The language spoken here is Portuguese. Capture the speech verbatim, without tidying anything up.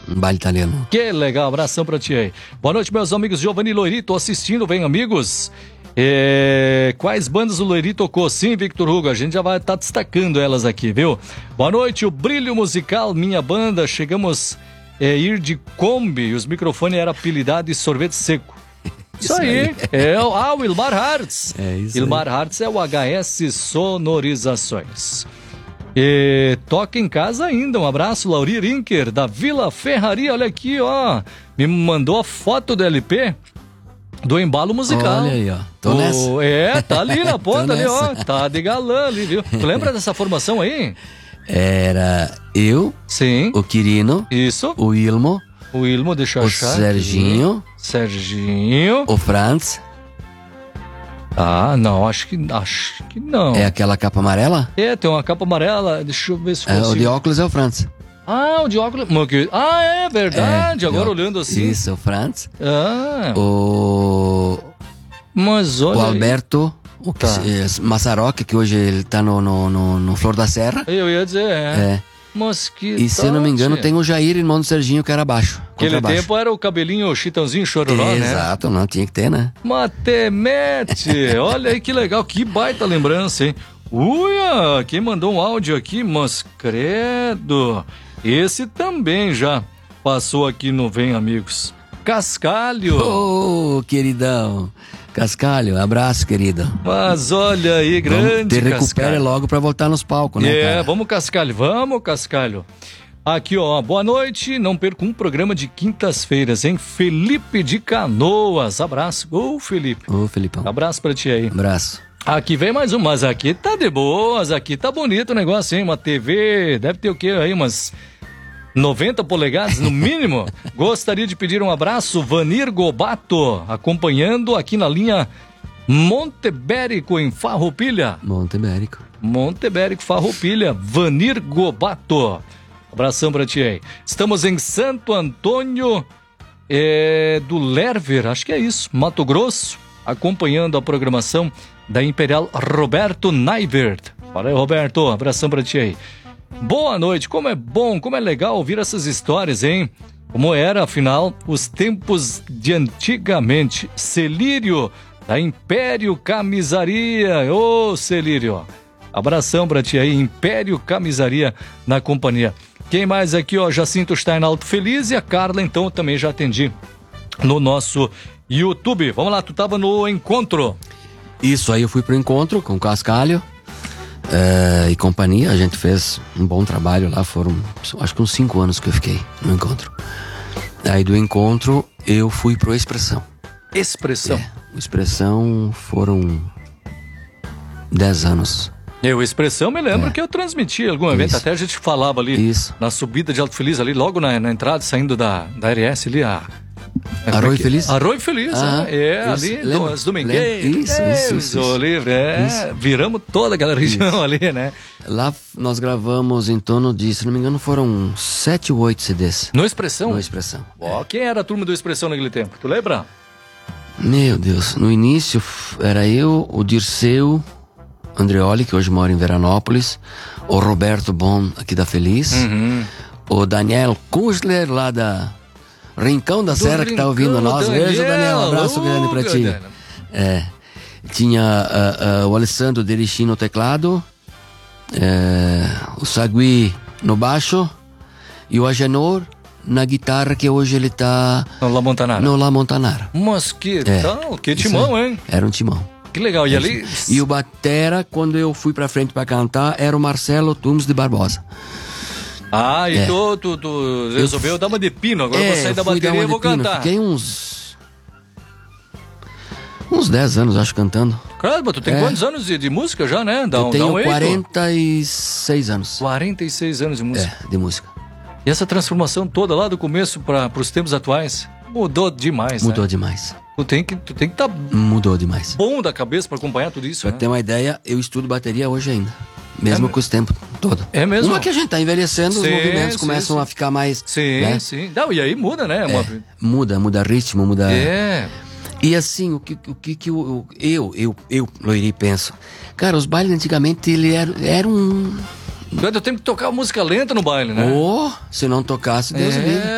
um baile italiano. Que legal, abração pra ti aí. Boa noite, meus amigos. Giovanni Loiri, tô assistindo, vem amigos. É... Quais bandas o Loiri tocou? Sim, Victor Hugo, a gente já vai estar tá destacando elas aqui, viu? Boa noite, o Brilho Musical, minha banda. Chegamos a é, ir de Kombi, os microfones eram apelidados de sorvete seco. Isso, isso aí, aí. É, ah, o Ilmar Hartz. É isso Ilmar aí. Hartz é o H S Sonorizações. E toca em casa ainda, um abraço, Lauri Rinker, da Vila Ferraria, olha aqui, ó, me mandou a foto do L P do embalo musical. Olha aí, ó, tô o, nessa. É, tá ali na ponta, ali, nessa. ó, tá de galã ali, viu? Tu lembra dessa formação aí? Era eu, Sim. o Quirino, Isso. o Ilmo, O Ilmo, deixa eu o achar. Serginho, aqui. Serginho. o Franz. Ah, não, acho que, acho que não. É aquela capa amarela? É, tem uma capa amarela, deixa eu ver se É, consigo. o de óculos é o Franz. Ah, o de óculos. Ah, é verdade, É, agora de olhando assim. Isso, o Franz. Ah, O, mas olha o aí. Alberto, o que, Tá. é, Massaroque, que hoje ele tá no, no, no, no Flor da Serra. Eu ia dizer, é. É. Mas que E se eu não me engano, tal, tem o Jair, irmão do Serginho, que era baixo. Aquele contrabaixo. tempo era o cabelinho chitãozinho chororó, né? Exato, não tinha que ter, né? Matemete, olha aí que legal, que baita lembrança, hein? Uia, quem mandou um áudio aqui, mas credo, esse também já passou aqui no Vem Amigos. Cascalho. Ô, oh, queridão. Cascalho, abraço, querido. Mas olha aí, grande Vamos, te recupere Cascalho. logo pra voltar nos palcos, né, É, cara? vamos Cascalho, vamos Cascalho. Aqui, ó, boa noite, não perca um programa de quintas-feiras, hein? Felipe de Canoas, abraço. Ô, Felipe. Ô, Felipão. Abraço pra ti aí. Abraço. Aqui vem mais um, mas aqui tá de boas, aqui tá bonito o negócio, hein? Uma T V, deve ter o quê aí, umas noventa polegadas no mínimo. Gostaria de pedir um abraço, Vanir Gobato, acompanhando aqui na linha Montebérico, em Farroupilha. Montebérico. Montebérico, Farroupilha, Vanir Gobato. Abração pra ti aí. Estamos em Santo Antônio é, do Lerver, acho que é isso, Mato Grosso, acompanhando a programação da Imperial Roberto Naivert. Valeu, Roberto, abração pra ti aí. Boa noite, como é bom, como é legal ouvir essas histórias, hein? Como era, afinal, os tempos de antigamente. Celírio, da Império Camisaria. Ô, Celírio, abração pra ti aí, Império Camisaria na companhia. Quem mais aqui, ó, Jacinto Steinalto Feliz e a Carla, então, eu também já atendi no nosso YouTube. Vamos lá, tu tava no encontro. Isso, aí eu fui pro encontro com o Cascalho é, e companhia. A gente fez um bom trabalho lá, foram acho que uns cinco anos que eu fiquei no encontro. Aí do encontro eu fui pro Expressão. Expressão. É, o Expressão foram dez anos. Eu, Expressão, me lembro É. que eu transmiti algum evento, Isso. até a gente falava ali Isso. na subida de Alto Feliz, ali logo na, na entrada, saindo da, da R S ali, a... Arroio Feliz? Arroio Feliz, Ah, é, é isso, ali, lembro, do, as Domingueiras. lembro. Isso, isso, isso, Deus o isso. livre, é, Isso. viramos toda aquela região ali, né? Lá nós gravamos em torno de, se não me engano, foram sete ou oito C Ds. No Expressão? No Expressão. Ó, quem era a turma do Expressão naquele tempo? Tu lembra? Meu Deus, no início f- era eu, o Dirceu Andreoli, que hoje mora em Veranópolis, o Roberto Bon, aqui da Feliz, Uhum. o Daniel Kuschler, lá da Rincão da Serra, que tá ouvindo Rincão, nós. Daniel, Beijo, Daniel, um abraço uh, grande pra ti. Daniel. É, tinha ah, ah, o Alessandro Derichin no teclado, é, o Sagui no baixo e o Agenor na guitarra, que hoje ele tá No La Montanara. no La Montanara. Mas que É, tal? Que isso timão, aí. hein? Era um timão. Que legal. E ali... E o batera, quando eu fui pra frente pra cantar, era o Marcelo Tumes de Barbosa. Ah, e É. tu, tu, tu resolveu dar uma de pino. Agora eu vou sair da eu fui dar bateria uma e vou de pino. cantar. Fiquei uns... Uns dez anos, acho, cantando. Caramba, tu tem É. quantos anos de, de música já, né? Dá eu um, dá tenho um eco. quarenta e seis anos. quarenta e seis anos de música. É, de música. E essa transformação toda lá do começo para os tempos atuais mudou demais, Mudou né? demais. Tu tem que tu tem que estar tá Mudou demais. bom da cabeça para acompanhar tudo isso, Pra né? ter uma ideia, eu estudo bateria hoje ainda. Mesmo É com os tempos todo. É mesmo? Uma que a gente tá envelhecendo, os Sim, movimentos sim, começam sim. a ficar mais... Sim, né? sim. Não, e aí muda, né? Uma... Muda, muda ritmo, muda... É. E assim, o que, o que, que eu, eu, eu, eu, Loiri, penso? Cara, os bailes antigamente, ele era, era um... Eu tenho que tocar música lenta no baile, né? Oh, se não tocasse, Deus É. livre.